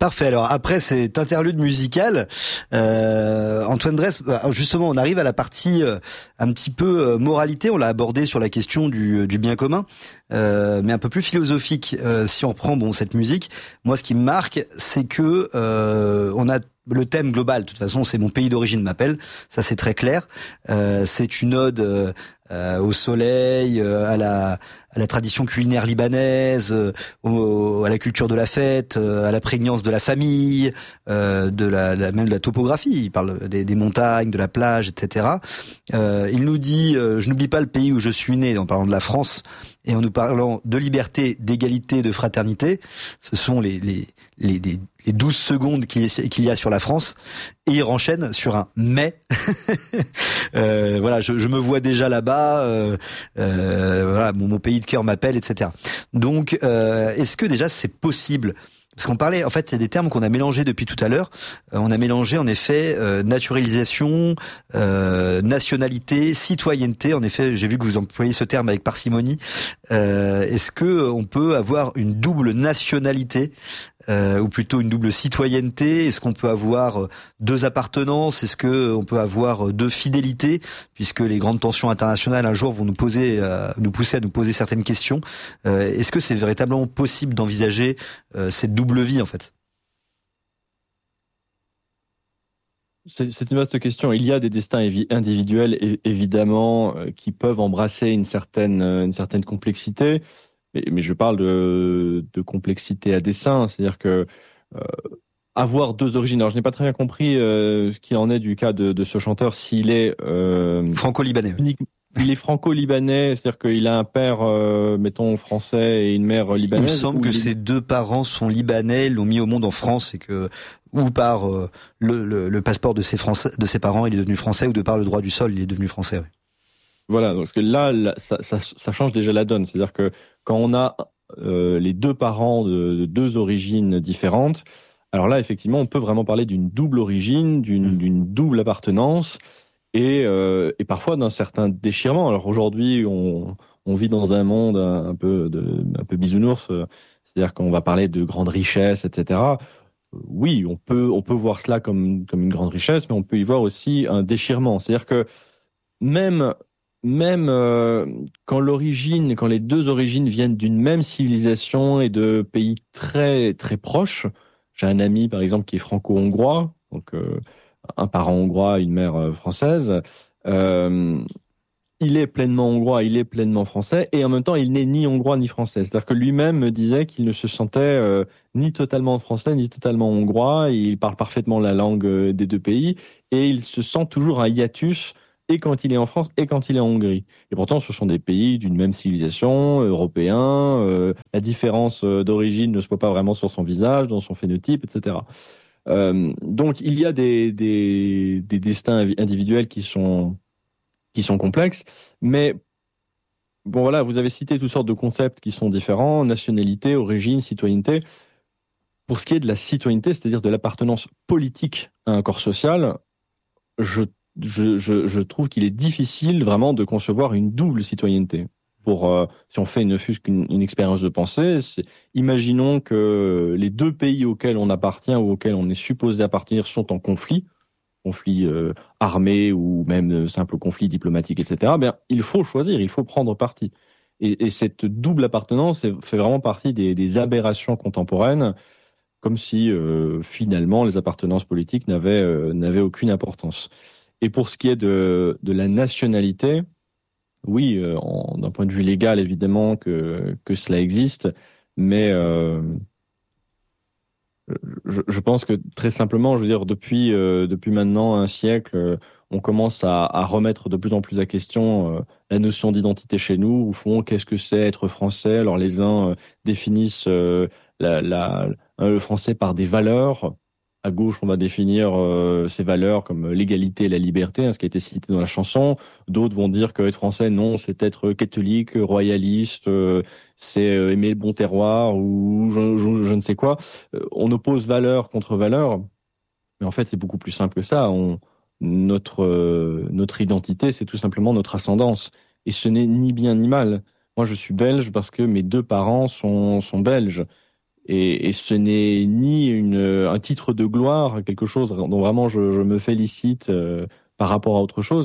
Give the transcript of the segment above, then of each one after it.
Parfait. Alors après cet interlude musical, Antoine Dresse, justement, on arrive à la partie un petit peu moralité. On l'a abordé sur la question du bien commun, mais un peu plus philosophique. Si on reprend cette musique, moi, ce qui me marque, c'est que on a le thème global. De toute façon, c'est mon pays d'origine m'appelle. Ça, c'est très clair. C'est une ode au soleil, à la tradition culinaire libanaise, à la culture de la fête, à la prégnance de la famille, même de la topographie. Il parle des montagnes, de la plage, etc. Il nous dit je n'oublie pas le pays où je suis né, en parlant de la France, et en nous parlant de liberté, d'égalité, de fraternité. Ce sont les 12 secondes qu'il y a sur la France, et il renchaîne sur un mais. Voilà, je me vois déjà là-bas. Voilà, mon pays de cœur m'appelle, etc. Donc, est-ce que déjà c'est possible? Parce qu'on parlait, en fait, il y a des termes qu'on a mélangés depuis tout à l'heure. On a mélangé, en effet, naturalisation, nationalité, citoyenneté. En effet, j'ai vu que vous employez ce terme avec parcimonie. Est-ce que on peut avoir une double nationalité, ou plutôt une double citoyenneté? Est-ce qu'on peut avoir deux appartenances? Est-ce que on peut avoir deux fidélités? Puisque les grandes tensions internationales un jour vont nous pousser à nous poser certaines questions. Est-ce que c'est véritablement possible d'envisager cette double vie, en fait? C'est une vaste question. Il y a des destins individuels, évidemment, qui peuvent embrasser une certaine complexité. Mais je parle de complexité à dessein. C'est-à-dire que avoir deux origines. Alors, je n'ai pas très bien compris ce qu'il en est du cas de ce chanteur, s'il est franco-libanais. Il est franco-libanais, c'est-à-dire qu'il a un père, mettons, français et une mère libanaise. Il me semble que ses deux parents sont libanais, l'ont mis au monde en France, et que ou par le passeport de ses parents, il est devenu français, ou de par le droit du sol, il est devenu français. Oui. Voilà, donc parce que là ça change déjà la donne. C'est-à-dire que quand on a les deux parents de deux origines différentes, alors là, effectivement, on peut vraiment parler d'une double origine, d'une double appartenance. Et parfois d'un certain déchirement. Alors aujourd'hui, on vit dans un monde un peu bisounours, c'est-à-dire qu'on va parler de grande richesse, etc. Oui, on peut voir cela comme une grande richesse, mais on peut y voir aussi un déchirement. C'est-à-dire que même quand les deux origines viennent d'une même civilisation et de pays très très proches. J'ai un ami par exemple qui est franco-hongrois, donc un parent hongrois, une mère française. Il est pleinement hongrois, il est pleinement français, et en même temps, il n'est ni hongrois ni français. C'est-à-dire que lui-même me disait qu'il ne se sentait ni totalement français, ni totalement hongrois. Il parle parfaitement la langue des deux pays, et il se sent toujours un hiatus, et quand il est en France, et quand il est en Hongrie. Et pourtant, ce sont des pays d'une même civilisation, européens. La différence d'origine ne se voit pas vraiment sur son visage, dans son phénotype, etc. Donc il y a des destins individuels qui sont complexes, mais bon voilà, vous avez cité toutes sortes de concepts qui sont différents: nationalité, origine, citoyenneté. Pour ce qui est de la citoyenneté, c'est-à-dire de l'appartenance politique à un corps social, je trouve qu'il est difficile vraiment de concevoir une double citoyenneté. Si on fait ne fût-ce qu'une expérience de pensée, imaginons que les deux pays auxquels on appartient ou auxquels on est supposé appartenir sont en conflit armé ou même simple conflit diplomatique, etc. Ben, il faut choisir, il faut prendre parti. Et cette double appartenance fait vraiment partie des aberrations contemporaines, comme si finalement les appartenances politiques n'avaient aucune importance. Et pour ce qui est de la nationalité, oui, d'un point de vue légal, évidemment que cela existe, mais je pense que très simplement, je veux dire, depuis maintenant un siècle, on commence à remettre de plus en plus à question la notion d'identité chez nous. Au fond, qu'est-ce que c'est être français? Alors les uns définissent le français par des valeurs. À gauche, on va définir ces valeurs comme l'égalité et la liberté, ce qui a été cité dans la chanson. D'autres vont dire que être français, non, c'est être catholique, royaliste, c'est aimer le bon terroir ou je ne sais quoi. On oppose valeur contre valeur, mais en fait, c'est beaucoup plus simple que ça. Notre identité, c'est tout simplement notre ascendance. Et ce n'est ni bien ni mal. Moi, je suis belge parce que mes deux parents sont belges. et ce n'est ni un titre de gloire, quelque chose dont vraiment je me félicite par rapport à autre chose.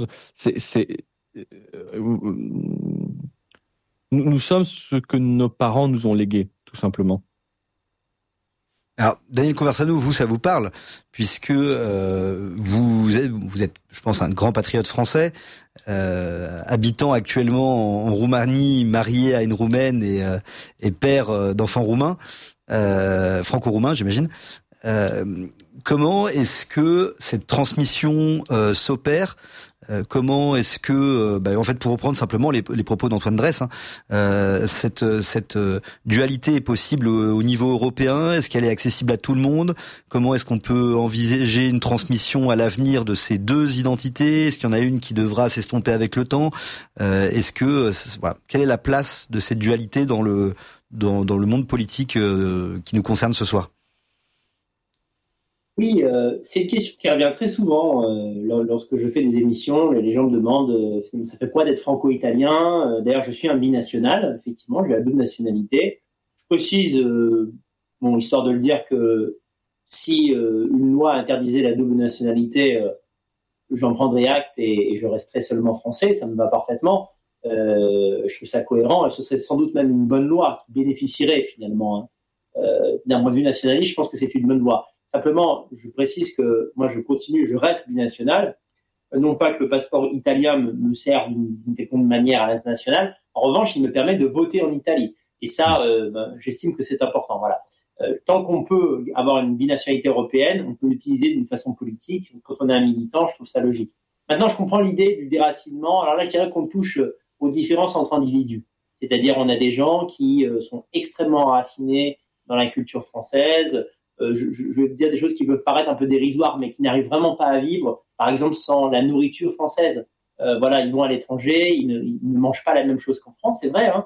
Nous sommes ce que nos parents nous ont légué, tout simplement. Alors, Daniel Conversano, vous, ça vous parle, puisque vous êtes, je pense, un grand patriote français, habitant actuellement en Roumanie, marié à une Roumaine et père d'enfants roumains, franco-roumains, j'imagine. Comment est-ce que cette transmission s'opère? Comment est-ce que, en fait, pour reprendre simplement les propos d'Antoine Dress, cette dualité est possible au niveau européen? Est-ce qu'elle est accessible à tout le monde? Comment est-ce qu'on peut envisager une transmission à l'avenir de ces deux identités? Est-ce qu'il y en a une qui devra s'estomper avec le temps? Est-ce que, quelle est la place de cette dualité dans le monde politique qui nous concerne ce soir? Oui, c'est une question qui revient très souvent lorsque je fais des émissions. Les gens me demandent ça fait quoi d'être franco-italien? D'ailleurs, je suis un binational, effectivement, j'ai la double nationalité. Je précise, histoire de le dire, que si une loi interdisait la double nationalité, j'en prendrais acte et je resterais seulement français, ça me va parfaitement. Je trouve ça cohérent et ce serait sans doute même une bonne loi qui bénéficierait finalement. D'un point de vue nationaliste, je pense que c'est une bonne loi. Simplement, je précise que moi, je reste binational. Non pas que le passeport italien me serve d'une quelconque manière à l'international. En revanche, il me permet de voter en Italie. Et ça, j'estime que c'est important. Voilà. Tant qu'on peut avoir une binationalité européenne, on peut l'utiliser d'une façon politique. Quand on est un militant, je trouve ça logique. Maintenant, je comprends l'idée du déracinement. Alors là, je dirais qu'on touche aux différences entre individus. C'est-à-dire, on a des gens qui sont extrêmement enracinés dans la culture française. Je vais dire des choses qui peuvent paraître un peu dérisoires, mais qui n'arrivent vraiment pas à vivre. Par exemple, sans la nourriture française. Ils vont à l'étranger, ils ne mangent pas la même chose qu'en France, c'est vrai.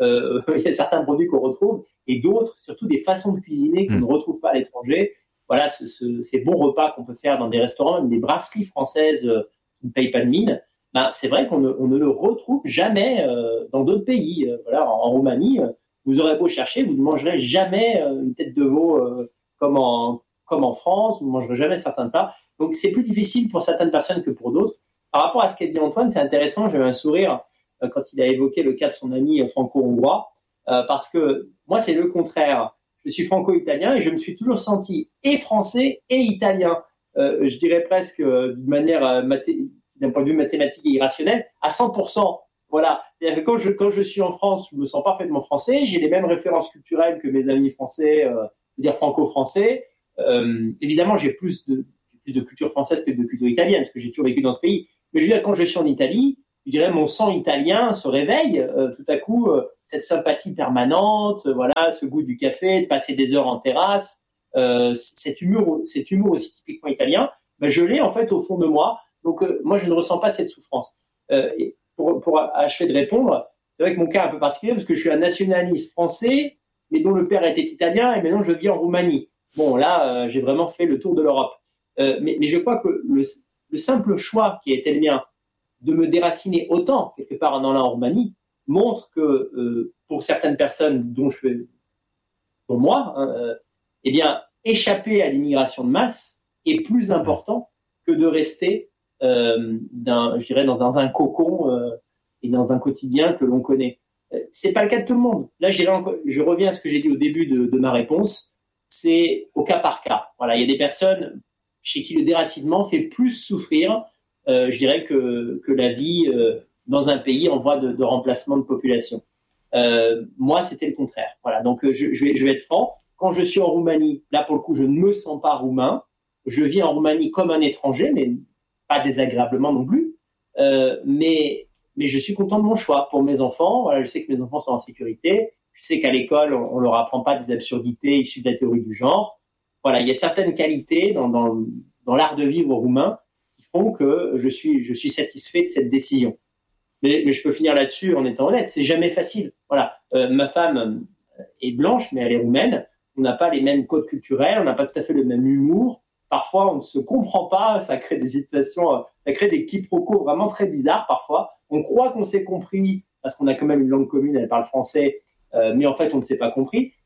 Il y a certains produits qu'on retrouve, et d'autres, surtout des façons de cuisiner qu'on ne retrouve pas à l'étranger. Voilà, ces bons repas qu'on peut faire dans des restaurants, même des brasseries françaises qui ne payent pas de mine. C'est vrai qu'on ne le retrouve jamais dans d'autres pays. En Roumanie, vous aurez beau chercher, vous ne mangerez jamais une tête de veau comme en France, vous ne mangerez jamais certains plats. Donc, c'est plus difficile pour certaines personnes que pour d'autres. Par rapport à ce qu'a dit Antoine, c'est intéressant, j'ai eu un sourire quand il a évoqué le cas de son ami franco-hongrois, parce que moi, c'est le contraire. Je suis franco-italien et je me suis toujours senti et français et italien. Je dirais presque d'une manière, d'un point de vue mathématique et irrationnel, à 100%. Voilà. C'est-à-dire que quand je suis en France, je me sens parfaitement français, j'ai les mêmes références culturelles que mes amis français, dire franco-français. Évidemment, j'ai plus de culture française que de culture italienne, parce que j'ai toujours vécu dans ce pays. Mais je veux dire, quand je suis en Italie, je dirais mon sang italien se réveille. Tout à coup, cette sympathie permanente, ce goût du café, de passer des heures en terrasse, cet humour aussi typiquement italien, je l'ai en fait au fond de moi. Donc, moi, je ne ressens pas cette souffrance. Et pour achever de répondre, c'est vrai que mon cas est un peu particulier parce que je suis un nationaliste français, mais dont le père était italien et maintenant je vis en Roumanie. Bon, là, j'ai vraiment fait le tour de l'Europe. Mais je crois que le simple choix qui a été le mien de me déraciner autant, quelque part en Roumanie, montre que pour certaines personnes dont pour moi, échapper à l'immigration de masse est plus important que de rester dans un cocon et dans un quotidien que l'on connaît. C'est pas le cas de tout le monde. Là, je reviens à ce que j'ai dit au début de ma réponse. C'est au cas par cas. Voilà, il y a des personnes chez qui le déracinement fait plus souffrir, que la vie dans un pays en voie de remplacement de population. Moi, c'était le contraire. Voilà, donc je vais être franc. Quand je suis en Roumanie, là pour le coup, je ne me sens pas roumain. Je vis en Roumanie comme un étranger, mais pas désagréablement non plus. Mais je suis content de mon choix pour mes enfants. Voilà, je sais que mes enfants sont en sécurité. Je sais qu'à l'école, on leur apprend pas des absurdités issues de la théorie du genre. Voilà, il y a certaines qualités dans l'art de vivre roumain qui font que je suis satisfait de cette décision. Mais je peux finir là-dessus en étant honnête. C'est jamais facile. Voilà, ma femme est blanche, mais elle est roumaine. On n'a pas les mêmes codes culturels, on n'a pas tout à fait le même humour. Parfois, on ne se comprend pas, ça crée des situations, ça crée des quiproquos vraiment très bizarres parfois. On croit qu'on s'est compris parce qu'on a quand même une langue commune, elle parle français, mais en fait, on ne s'est pas compris.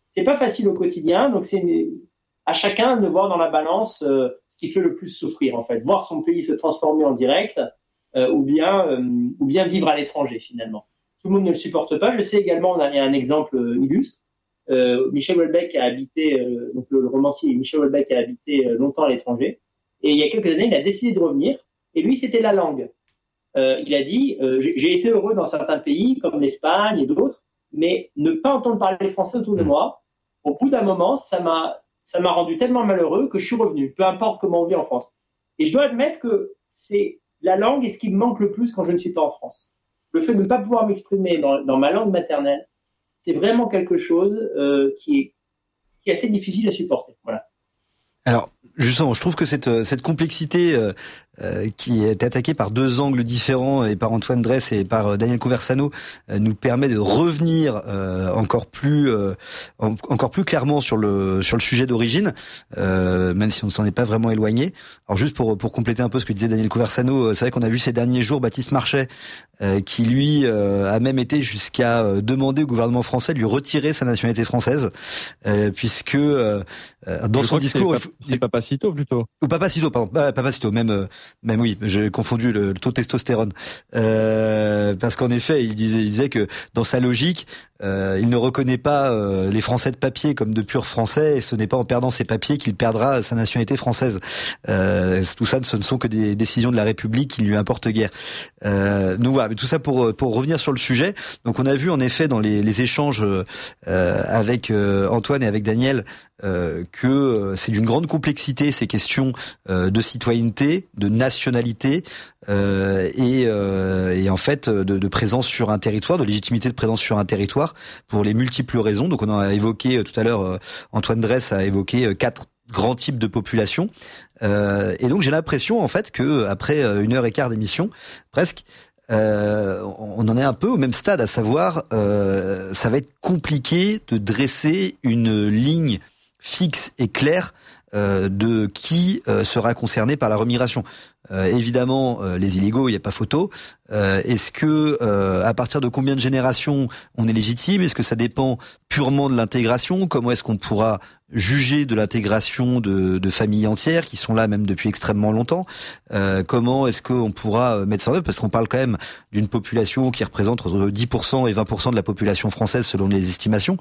c'est pas facile au quotidien, donc à chacun de voir dans la balance ce qui fait le plus souffrir, en fait. Voir son pays se transformer en direct ou bien vivre à l'étranger, finalement. Tout le monde ne le supporte pas. Je sais également, on a un exemple illustre. Michel Houellebecq a habité, donc le romancier Michel Houellebecq a habité longtemps à l'étranger. Et il y a quelques années, il a décidé de revenir. Et lui, c'était la langue. Il a dit, j'ai été heureux dans certains pays, comme l'Espagne et d'autres, mais ne pas entendre parler français autour de moi, au bout d'un moment, ça m'a rendu tellement malheureux que je suis revenu, peu importe comment on vit en France. Et je dois admettre que c'est la langue est ce qui me manque le plus quand je ne suis pas en France. Le fait de ne pas pouvoir m'exprimer dans ma langue maternelle, c'est vraiment quelque chose qui est assez difficile à supporter. Voilà. Alors, justement, je trouve que cette complexité qui est attaquée par deux angles différents, et par Antoine Dress et par Daniel Conversano, nous permet de revenir encore plus clairement sur le sujet d'origine, même si on ne s'en est pas vraiment éloigné. Alors juste pour compléter un peu ce que disait Daniel Conversano, c'est vrai qu'on a vu ces derniers jours Baptiste Marchais qui lui a même été jusqu'à demander au gouvernement français de lui retirer sa nationalité française, puisque dans son discours, c'est Papacito plutôt. Ou Papacito, pardon, Papacito, même oui, j'ai confondu le taux de testostérone. Parce qu'en effet, il disait que dans sa logique, il ne reconnaît pas les Français de papier comme de purs Français, et ce n'est pas en perdant ses papiers qu'il perdra sa nationalité française. Tout ça, ce ne sont que des décisions de la République qui lui importent guère. Donc voilà, mais tout ça pour revenir sur le sujet. Donc on a vu en effet dans les échanges avec Antoine et avec Daniel que c'est d'une grande complexité ces questions de citoyenneté, de nationalité et en fait de présence sur un territoire, de légitimité de présence sur un territoire pour les multiples raisons. Donc on a évoqué tout à l'heure, Antoine Dress a évoqué 4 grands types de populations et donc j'ai l'impression en fait que après 1h15 d'émission presque, on en est un peu au même stade, à savoir ça va être compliqué de dresser une ligne fixe et claire de qui sera concerné par la remigration. Évidemment, les illégaux, il n'y a pas photo. Est-ce que à partir de combien de générations on est légitime? Est-ce que ça dépend purement de l'intégration? Comment est-ce qu'on pourra juger de l'intégration de familles entières qui sont là même depuis extrêmement longtemps? Comment est-ce qu'on pourra mettre ça en œuvre? Parce qu'on parle quand même d'une population qui représente entre 10% et 20% de la population française selon les estimations.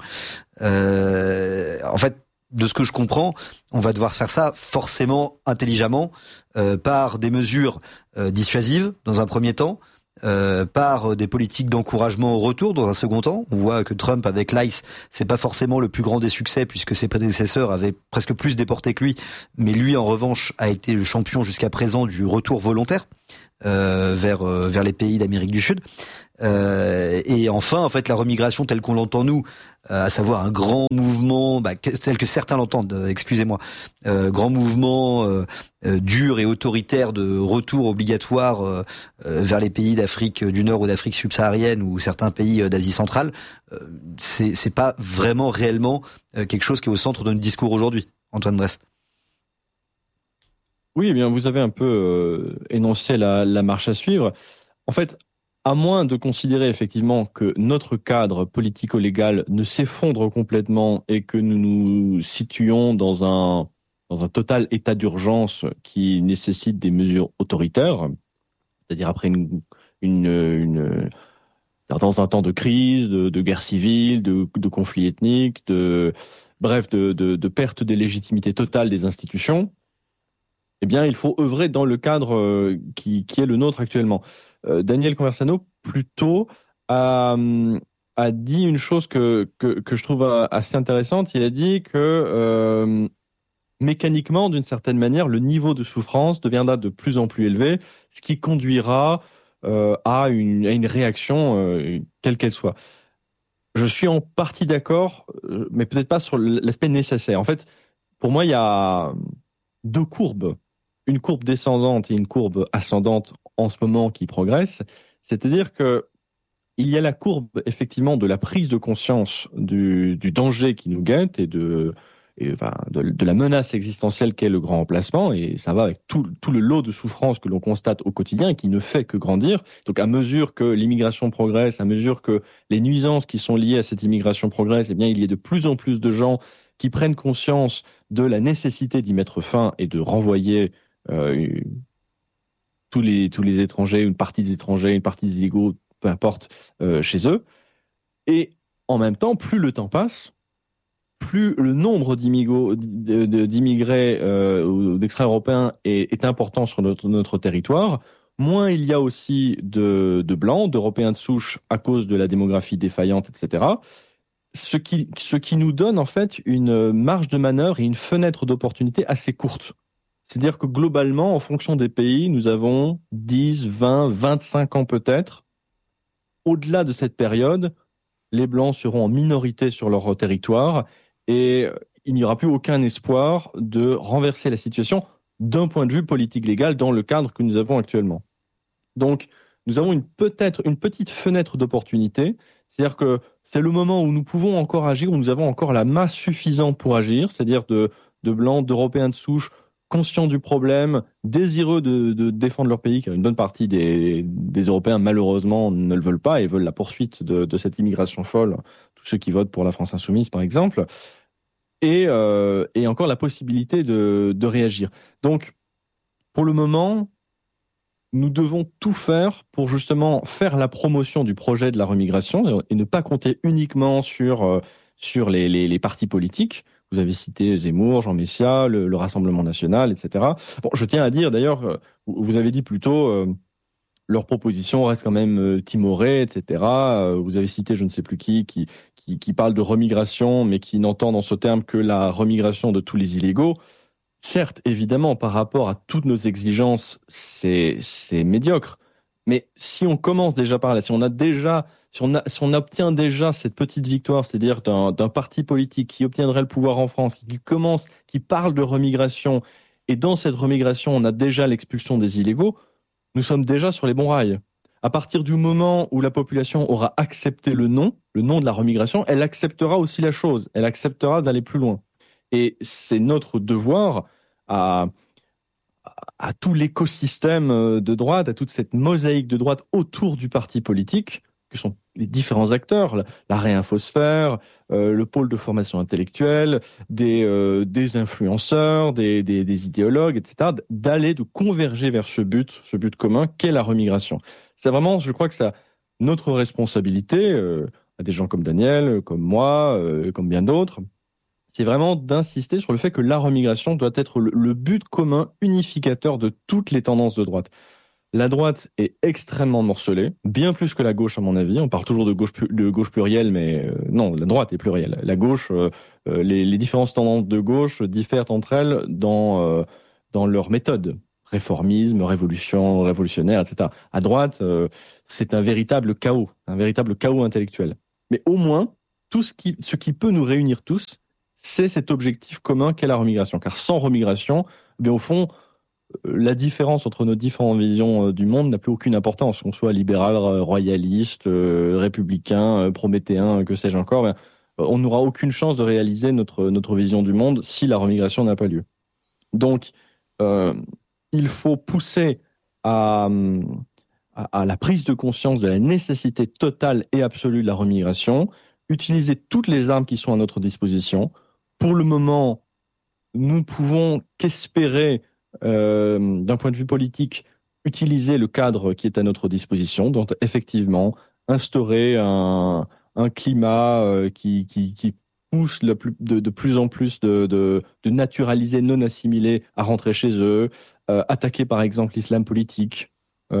En fait, de ce que je comprends, on va devoir faire ça forcément intelligemment, par des mesures dissuasives dans un premier temps, par des politiques d'encouragement au retour dans un second temps. On voit que Trump avec l'ICE, c'est pas forcément le plus grand des succès puisque ses prédécesseurs avaient presque plus déporté que lui, mais lui en revanche a été le champion jusqu'à présent du retour volontaire vers les pays d'Amérique du Sud. Et enfin, en fait, la remigration telle qu'on l'entend nous, à savoir un grand mouvement, tel que certains l'entendent, grand mouvement dur et autoritaire de retour obligatoire vers les pays d'Afrique du Nord ou d'Afrique subsaharienne ou certains pays d'Asie centrale, c'est pas vraiment réellement quelque chose qui est au centre de notre discours aujourd'hui. Antoine Dress. Oui, eh bien, vous avez un peu énoncé la marche à suivre. En fait, à moins de considérer effectivement que notre cadre politico-légal ne s'effondre complètement et que nous nous situons dans un total état d'urgence qui nécessite des mesures autoritaires, c'est-à-dire après dans un temps de crise, de guerre civile, de conflits ethniques, de perte des légitimités totales des institutions, eh bien, il faut œuvrer dans le cadre qui est le nôtre actuellement. Daniel Conversano, plutôt, a dit une chose que je trouve assez intéressante. Il a dit que mécaniquement, d'une certaine manière, le niveau de souffrance deviendra de plus en plus élevé, ce qui conduira à une réaction quelle qu'elle soit. Je suis en partie d'accord, mais peut-être pas sur l'aspect nécessaire. En fait, pour moi, il y a 2 courbes. Une courbe descendante et une courbe ascendante en ce moment qui progresse. C'est-à-dire que il y a la courbe effectivement de la prise de conscience du danger qui nous guette et de de la menace existentielle qu'est le grand remplacement, et ça va avec tout le lot de souffrances que l'on constate au quotidien et qui ne fait que grandir. Donc à mesure que l'immigration progresse, à mesure que les nuisances qui sont liées à cette immigration progressent, eh bien il y a de plus en plus de gens qui prennent conscience de la nécessité d'y mettre fin et de renvoyer tous les étrangers, une partie des étrangers, une partie des illégaux, peu importe, chez eux. Et en même temps, plus le temps passe, plus le nombre d'immigrés ou d'extra-européens est important sur notre territoire, moins il y a aussi de blancs, d'Européens de souche à cause de la démographie défaillante, etc. Ce qui nous donne en fait une marge de manœuvre et une fenêtre d'opportunité assez courte. C'est-à-dire que globalement, en fonction des pays, nous avons 10, 20, 25 ans peut-être. Au-delà de cette période, les Blancs seront en minorité sur leur territoire et il n'y aura plus aucun espoir de renverser la situation d'un point de vue politique légal dans le cadre que nous avons actuellement. Donc, nous avons peut-être une petite fenêtre d'opportunité, c'est-à-dire que c'est le moment où nous pouvons encore agir, où nous avons encore la masse suffisante pour agir, c'est-à-dire de Blancs, d'Européens de souche, conscients du problème, désireux de défendre leur pays, car une bonne partie des Européens, malheureusement, ne le veulent pas et veulent la poursuite de cette immigration folle, tous ceux qui votent pour la France insoumise, par exemple, et encore la possibilité de réagir. Donc, pour le moment, nous devons tout faire pour justement faire la promotion du projet de la remigration et ne pas compter uniquement sur les partis politiques. Vous avez cité Zemmour, Jean Messia, le Rassemblement national, etc. Bon, je tiens à dire d'ailleurs, vous avez dit plutôt leur proposition reste quand même timorée, etc. Vous avez cité je ne sais plus qui parle de remigration, mais qui n'entend dans ce terme que la remigration de tous les illégaux. Certes, évidemment, par rapport à toutes nos exigences, c'est médiocre. Mais si on commence déjà par là, si on obtient déjà cette petite victoire, c'est-à-dire d'un parti politique qui obtiendrait le pouvoir en France, qui parle de remigration, et dans cette remigration, on a déjà l'expulsion des illégaux, nous sommes déjà sur les bons rails. À partir du moment où la population aura accepté le nom de la remigration, elle acceptera aussi la chose, elle acceptera d'aller plus loin. Et c'est notre devoir à tout l'écosystème de droite, à toute cette mosaïque de droite autour du parti politique, que sont les différents acteurs, la Réinfosphère, le pôle de formation intellectuelle, des influenceurs, des idéologues, etc., de converger vers ce but commun qu'est la remigration. C'est vraiment, je crois que c'est notre responsabilité, à des gens comme Daniel, comme moi, comme bien d'autres, c'est vraiment d'insister sur le fait que la remigration doit être le but commun unificateur de toutes les tendances de droite. La droite est extrêmement morcelée, bien plus que la gauche à mon avis. On parle toujours de gauche plurielle, mais non, la droite est plurielle. La gauche, les différentes tendances de gauche diffèrent entre elles dans leur méthode. Réformisme, révolutionnaire, etc. À droite, c'est un véritable chaos intellectuel. Mais au moins, ce qui peut nous réunir tous, c'est cet objectif commun qu'est la remigration. Car sans remigration, au fond, la différence entre nos différentes visions du monde n'a plus aucune importance. Qu'on soit libéral, royaliste, républicain, prométhéen, que sais-je encore, on n'aura aucune chance de réaliser notre vision du monde si la remigration n'a pas lieu. Donc, il faut pousser à la prise de conscience de la nécessité totale et absolue de la remigration, utiliser toutes les armes qui sont à notre disposition. Pour le moment, nous ne pouvons qu'espérer, d'un point de vue politique, utiliser le cadre qui est à notre disposition, donc effectivement instaurer un climat qui pousse de plus en plus de naturalisés non assimilés à rentrer chez eux, attaquer par exemple l'islam politique,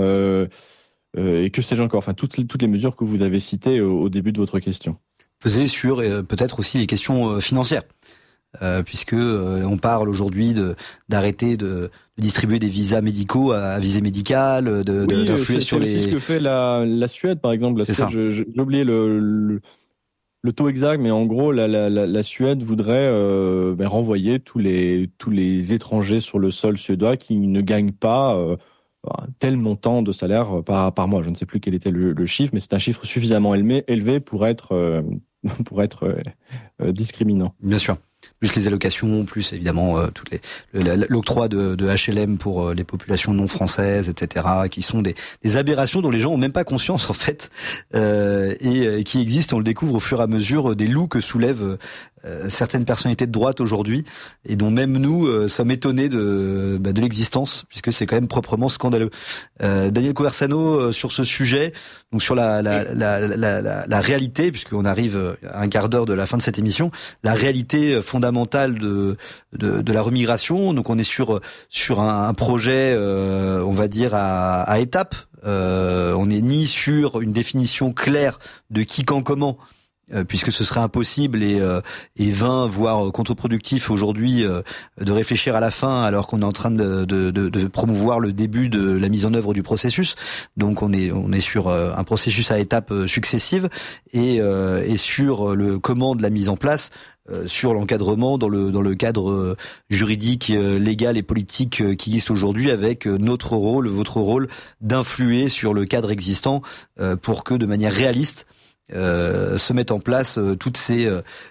et que sais-je encore, enfin toutes les mesures que vous avez citées au début de votre question. Peser sur peut-être aussi les questions financières, puisque on parle aujourd'hui d'arrêter de distribuer des visas médicaux à visée médicale, d'influer sur les. C'est ce que fait la Suède par exemple. J'ai oublié le taux exact, mais en gros la Suède voudrait renvoyer tous les étrangers sur le sol suédois qui ne gagnent pas un tel montant de salaire par mois. Je ne sais plus quel était le chiffre, mais c'est un chiffre suffisamment élevé pour être discriminant. Bien sûr. plus les allocations, plus évidemment l'octroi de HLM pour les populations non françaises, etc., qui sont des aberrations dont les gens ont même pas conscience en fait, et qui existent. On le découvre au fur et à mesure des loups que soulèvent certaines personnalités de droite aujourd'hui, et dont même nous sommes étonnés de l'existence, puisque c'est quand même proprement scandaleux. Daniel Conversano, sur ce sujet, donc sur la réalité, puisqu'on arrive à un quart d'heure de la fin de cette émission, la réalité fondamentale de la remigration. Donc on est sur un projet, on va dire à étapes. On n'est ni sur une définition claire de qui, quand, comment, puisque ce serait impossible et vain, voire contre-productif aujourd'hui de réfléchir à la fin, alors qu'on est en train de promouvoir le début de la mise en œuvre du processus. Donc on est sur un processus à étapes successives, et sur le comment de la mise en place, sur l'encadrement dans le cadre juridique, légal et politique qui existe aujourd'hui, avec notre rôle, votre rôle, d'influer sur le cadre existant pour que de manière réaliste se mettent en place toutes ces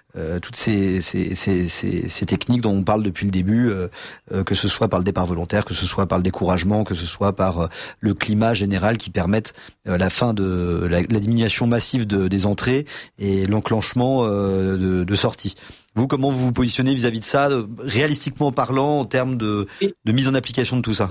techniques dont on parle depuis le début, que ce soit par le départ volontaire, que ce soit par le découragement, que ce soit par le climat général qui permette la fin de la diminution massive des entrées et l'enclenchement de sorties. Vous, comment vous vous positionnez vis-à-vis de ça, réalistiquement parlant, en termes de mise en application de tout ça?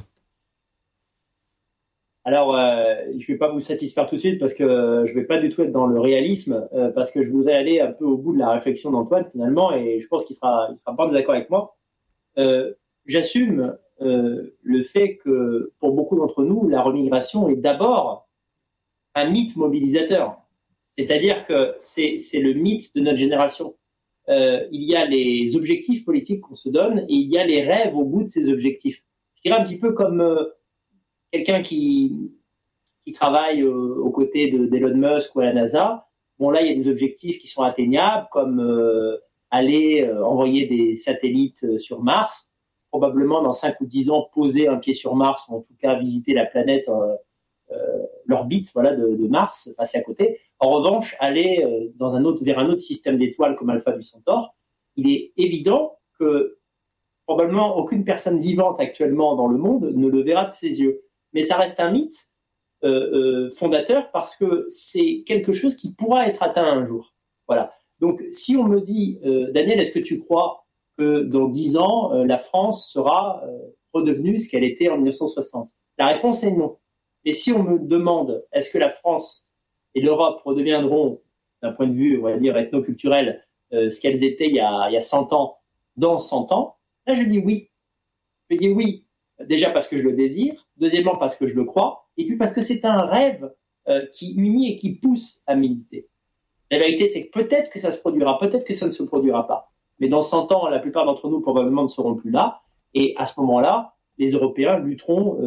Alors, je vais pas vous satisfaire tout de suite parce que je vais pas du tout être dans le réalisme, parce que je voudrais aller un peu au bout de la réflexion d'Antoine finalement, et je pense qu'il sera pas d'accord avec moi. J'assume le fait que pour beaucoup d'entre nous, la remigration est d'abord un mythe mobilisateur. C'est-à-dire que c'est le mythe de notre génération. Il y a les objectifs politiques qu'on se donne et il y a les rêves au bout de ces objectifs. Je dirais un petit peu comme quelqu'un qui travaille aux côtés d'Elon Musk ou à la NASA. Bon, là, il y a des objectifs qui sont atteignables, comme aller envoyer des satellites sur Mars, probablement dans 5 ou 10 ans poser un pied sur Mars, ou en tout cas visiter la planète, l'orbite, voilà, de Mars, passer à côté. En revanche, aller vers un autre système d'étoiles comme Alpha du Centaure, il est évident que probablement aucune personne vivante actuellement dans le monde ne le verra de ses yeux. Mais ça reste un mythe fondateur, parce que c'est quelque chose qui pourra être atteint un jour. Voilà. Donc, si on me dit, Daniel, est-ce que tu crois que dans 10 ans, la France sera redevenue ce qu'elle était en 1960 ? La réponse est non. Et si on me demande, est-ce que la France et l'Europe redeviendront, d'un point de vue, on va dire, ethnoculturel, ce qu'elles étaient il y a 100 ans, dans 100 ans, là, je dis oui. Je dis oui. Déjà parce que je le désire, deuxièmement parce que je le crois, et puis parce que c'est un rêve qui unit et qui pousse à militer. La vérité, c'est que peut-être que ça se produira, peut-être que ça ne se produira pas. Mais dans 100 ans, la plupart d'entre nous probablement ne seront plus là, et à ce moment-là, les Européens lutteront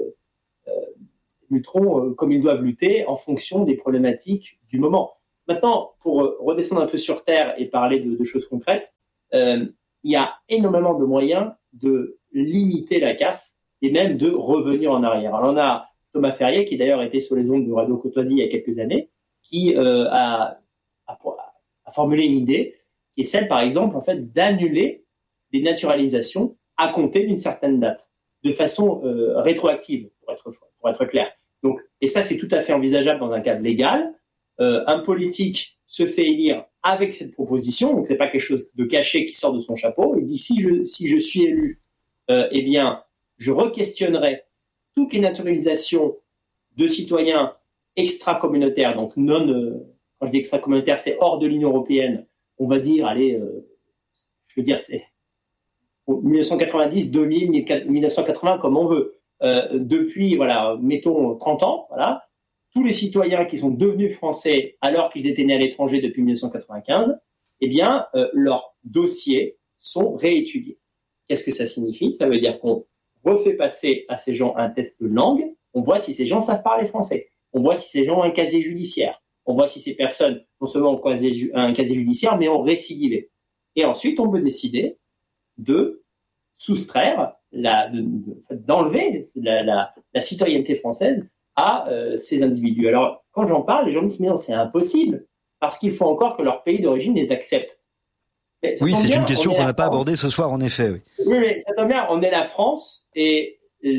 comme ils doivent lutter en fonction des problématiques du moment. Maintenant, pour redescendre un peu sur terre et parler de choses concrètes, il y a énormément de moyens de limiter la casse et même de revenir en arrière. Alors on a Thomas Ferrier, qui d'ailleurs était sur les ondes de Radio Courtoisie il y a quelques années, qui a formulé une idée, qui est celle, par exemple, en fait, d'annuler les naturalisations à compter d'une certaine date, de façon rétroactive, pour être clair. Donc, et ça, c'est tout à fait envisageable dans un cadre légal. Un politique se fait élire avec cette proposition, donc c'est pas quelque chose de caché qui sort de son chapeau. Il dit, si je suis élu, eh bien, je re-questionnerai toutes les naturalisations de citoyens extra-communautaires, donc quand je dis extra-communautaire, c'est hors de l'Union européenne, on va dire, c'est 1990, 2000, 1980, comme on veut. Depuis, voilà, mettons 30 ans, voilà, tous les citoyens qui sont devenus français alors qu'ils étaient nés à l'étranger depuis 1995, eh bien, leurs dossiers sont réétudiés. Qu'est-ce que ça signifie ? Ça veut dire qu'on refait passer à ces gens un test de langue, on voit si ces gens savent parler français, on voit si ces gens ont un casier judiciaire, on voit si ces personnes non seulement ont un casier judiciaire, mais ont récidivé. Et ensuite, on peut décider de soustraire, d'enlever la citoyenneté française à ces individus. Alors, quand j'en parle, les gens me disent « mais non, c'est impossible, parce qu'il faut encore que leur pays d'origine les accepte ». Oui, c'est une question qu'on n'a pas abordée ce soir, en effet. Oui. Oui, mais ça tombe bien, on est la France et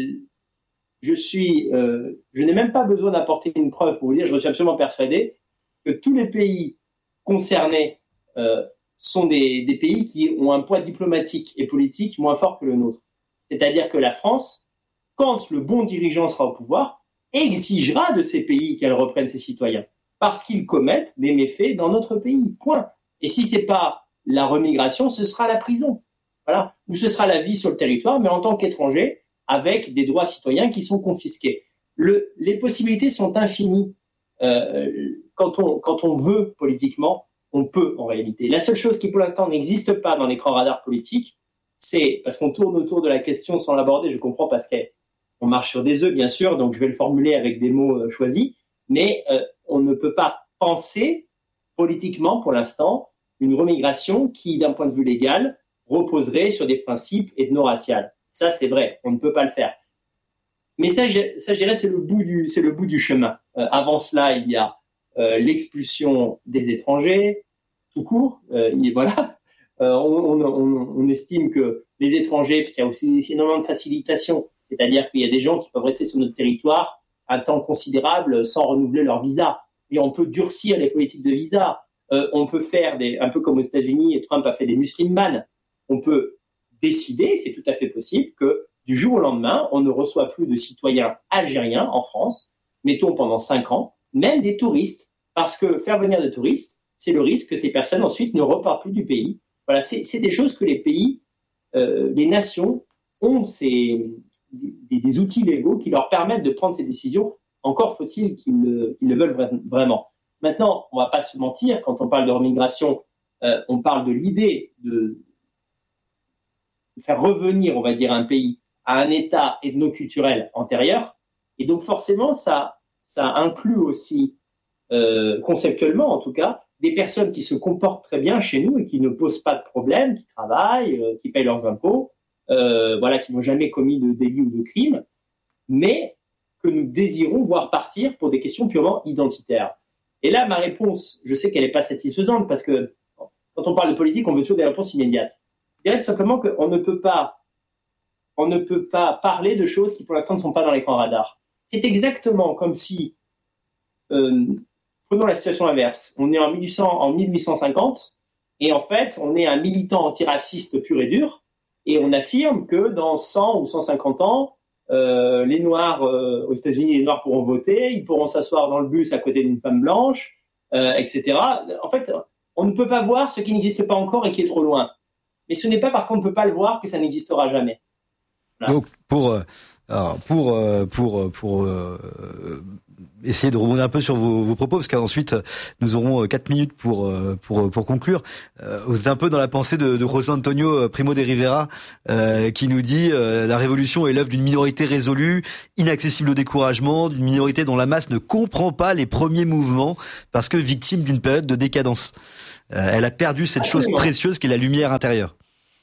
je n'ai même pas besoin d'apporter une preuve pour vous dire, je suis absolument persuadé que tous les pays concernés sont des pays qui ont un poids diplomatique et politique moins fort que le nôtre. C'est-à-dire que la France, quand le bon dirigeant sera au pouvoir, exigera de ces pays qu'elle reprenne ses citoyens parce qu'ils commettent des méfaits dans notre pays. Point. Et si c'est pas la remigration, ce sera la prison. Voilà. Ou ce sera la vie sur le territoire, mais en tant qu'étranger, avec des droits citoyens qui sont confisqués. Les possibilités sont infinies. Quand on veut politiquement, on peut en réalité. La seule chose qui pour l'instant n'existe pas dans l'écran radar politique, c'est, parce qu'on tourne autour de la question sans l'aborder, je comprends parce qu'on marche sur des œufs bien sûr, donc je vais le formuler avec des mots choisis, mais on ne peut pas penser politiquement pour l'instant une remigration qui, d'un point de vue légal, reposerait sur des principes ethno-raciaux. Ça, c'est vrai, on ne peut pas le faire. Mais ça, je dirais, c'est le bout du chemin. Avant cela, il y a l'expulsion des étrangers, tout court. Voilà. On estime que les étrangers, parce qu'il y a aussi énormément de facilitation, c'est-à-dire qu'il y a des gens qui peuvent rester sur notre territoire un temps considérable sans renouveler leur visa. Et on peut durcir les politiques de visa. On peut faire un peu comme aux États-Unis, et Trump a fait des Muslim bans. On peut décider, c'est tout à fait possible, que du jour au lendemain, on ne reçoit plus de citoyens algériens en France, mettons pendant 5 ans, même des touristes, parce que faire venir des touristes, c'est le risque que ces personnes ensuite ne repartent plus du pays. Voilà, c'est des choses que les pays, les nations ont des outils légaux qui leur permettent de prendre ces décisions. Encore faut-il qu'ils le veulent vraiment. Maintenant, on ne va pas se mentir, quand on parle de remigration, on parle de l'idée de faire revenir, on va dire, un pays à un état ethnoculturel antérieur. Et donc, forcément, ça inclut aussi, conceptuellement en tout cas, des personnes qui se comportent très bien chez nous et qui ne posent pas de problème, qui travaillent, qui payent leurs impôts, voilà, qui n'ont jamais commis de délit ou de crime, mais que nous désirons voir partir pour des questions purement identitaires. Et là, ma réponse, je sais qu'elle n'est pas satisfaisante parce que quand on parle de politique, on veut toujours des réponses immédiates. Je dirais tout simplement qu'on ne peut pas parler de choses qui pour l'instant ne sont pas dans l'écran radar. C'est exactement comme si, prenons la situation inverse, on est en 1850 et en fait on est un militant antiraciste pur et dur et on affirme que dans 100 ou 150 ans, les Noirs aux États-Unis, les Noirs pourront voter, ils pourront s'asseoir dans le bus à côté d'une femme blanche, etc. En fait, on ne peut pas voir ce qui n'existe pas encore et qui est trop loin. Mais ce n'est pas parce qu'on ne peut pas le voir que ça n'existera jamais. Voilà. Donc pour essayer de rebondir un peu sur vos propos, parce qu'ensuite nous aurons 4 minutes pour conclure. Vous êtes un peu dans la pensée de José Antonio Primo de Rivera, qui nous dit la révolution est l'œuvre d'une minorité résolue, inaccessible au découragement, d'une minorité dont la masse ne comprend pas les premiers mouvements parce que victime d'une période de décadence. Elle a perdu cette chose précieuse qui est la lumière intérieure.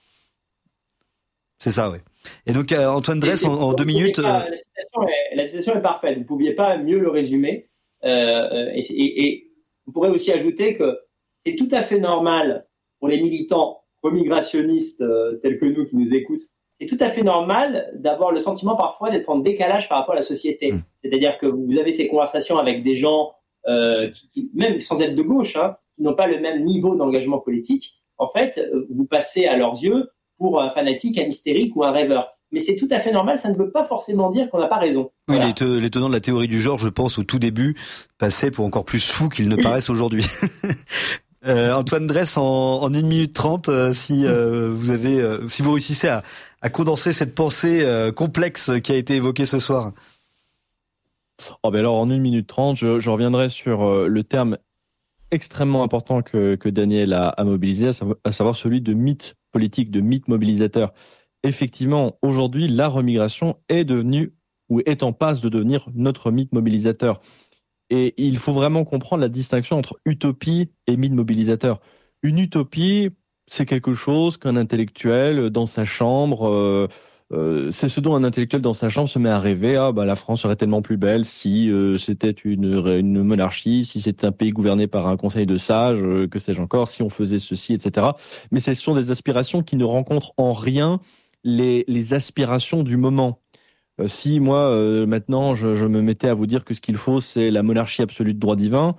C'est ça, oui. Et donc Antoine Dresse, en 2 minutes. La citation est parfaite. Vous ne pouviez pas mieux le résumer. Et vous pourrez aussi ajouter que c'est tout à fait normal pour les militants remigrationnistes tels que nous qui nous écoutent. C'est tout à fait normal d'avoir le sentiment parfois d'être en décalage par rapport à la société. C'est-à-dire que vous avez ces conversations avec des gens qui même sans être de gauche, qui n'ont pas le même niveau d'engagement politique. En fait, vous passez à leurs yeux pour un fanatique, un hystérique ou un rêveur. Mais c'est tout à fait normal, ça ne veut pas forcément dire qu'on n'a pas raison. Voilà. Oui, les tenants de la théorie du genre, je pense, au tout début, passaient pour encore plus fous qu'ils ne paraissent aujourd'hui. Antoine Dresse, en 1 minute 30, si vous réussissez à condenser cette pensée complexe qui a été évoquée ce soir. Oh ben alors, en 1 minute 30, je reviendrai sur le terme extrêmement important que Daniel a mobilisé, à savoir celui de mythe politique, de mythe mobilisateur. Effectivement, aujourd'hui, la remigration est devenue ou est en passe de devenir notre mythe mobilisateur. Et il faut vraiment comprendre la distinction entre utopie et mythe mobilisateur. Une utopie, c'est quelque chose qu'un intellectuel, dans sa chambre, c'est ce dont un intellectuel dans sa chambre se met à rêver. Ah, la France serait tellement plus belle si c'était une monarchie, si c'était un pays gouverné par un conseil de sages, que sais-je encore, si on faisait ceci, etc. Mais ce sont des aspirations qui ne rencontrent en rien les aspirations du moment. Si moi, maintenant, je me mettais à vous dire que ce qu'il faut, c'est la monarchie absolue de droit divin,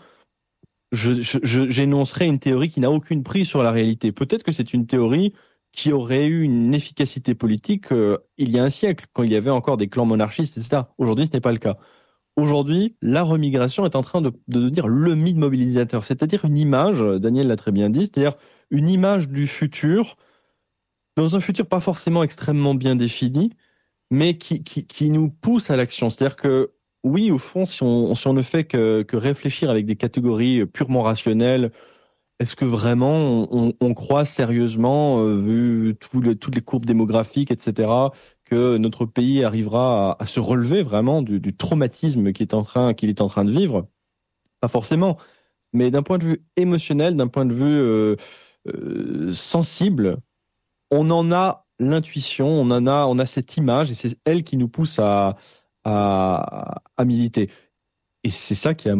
j'énoncerais une théorie qui n'a aucune prise sur la réalité. Peut-être que c'est une théorie qui aurait eu une efficacité politique il y a un siècle, quand il y avait encore des clans monarchistes, etc. Aujourd'hui, ce n'est pas le cas. Aujourd'hui, la remigration est en train de devenir le mythe mobilisateur, c'est-à-dire une image, Daniel l'a très bien dit, c'est-à-dire une image du futur, dans un futur pas forcément extrêmement bien défini, mais qui nous pousse à l'action. C'est-à-dire que, oui, au fond, si on ne fait que réfléchir avec des catégories purement rationnelles, est-ce que vraiment on croit sérieusement, vu toutes les courbes démographiques, etc., que notre pays arrivera à se relever vraiment du traumatisme qu'il est en train de vivre? Pas forcément. Mais d'un point de vue émotionnel, d'un point de vue sensible, on en a l'intuition, on a cette image, et c'est elle qui nous pousse à militer. Et c'est ça qui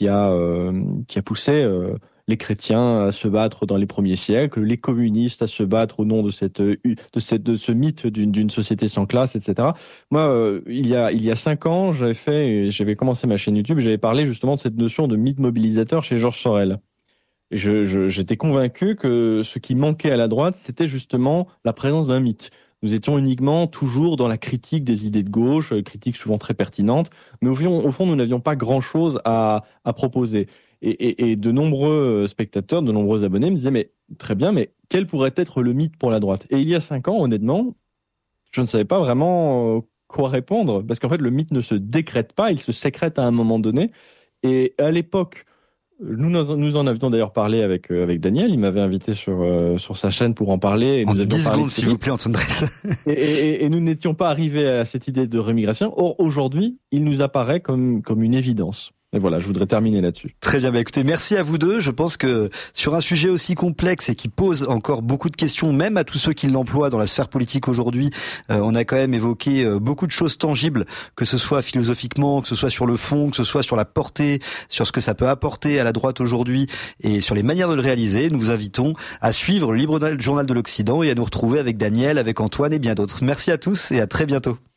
a poussé les chrétiens à se battre dans les premiers siècles, les communistes à se battre au nom de ce mythe d'une société sans classe, etc. Moi, il y a 5 ans, j'avais commencé ma chaîne YouTube, j'avais parlé justement de cette notion de mythe mobilisateur chez Georges Sorel. Et j'étais convaincu que ce qui manquait à la droite, c'était justement la présence d'un mythe. Nous étions uniquement toujours dans la critique des idées de gauche, critique souvent très pertinente, mais au fond, nous n'avions pas grand-chose à proposer. Et de nombreux spectateurs, de nombreux abonnés me disaient, mais très bien, mais quel pourrait être le mythe pour la droite? Et il y a 5 ans, honnêtement, je ne savais pas vraiment quoi répondre, parce qu'en fait, le mythe ne se décrète pas, il se sécrète à un moment donné. Et à l'époque, nous en avions d'ailleurs parlé avec Daniel. Il m'avait invité sur sa chaîne pour en parler. Et en nous avions 10 parlé secondes, s'il vous plaît, Antoine Dresse. et nous n'étions pas arrivés à cette idée de remigration. Or, aujourd'hui, il nous apparaît comme une évidence. Et voilà, je voudrais terminer là-dessus. Très bien, écoutez, merci à vous deux. Je pense que sur un sujet aussi complexe et qui pose encore beaucoup de questions, même à tous ceux qui l'emploient dans la sphère politique aujourd'hui, on a quand même évoqué beaucoup de choses tangibles, que ce soit philosophiquement, que ce soit sur le fond, que ce soit sur la portée, sur ce que ça peut apporter à la droite aujourd'hui et sur les manières de le réaliser. Nous vous invitons à suivre le Libre Journal de l'Occident et à nous retrouver avec Daniel, avec Antoine et bien d'autres. Merci à tous et à très bientôt.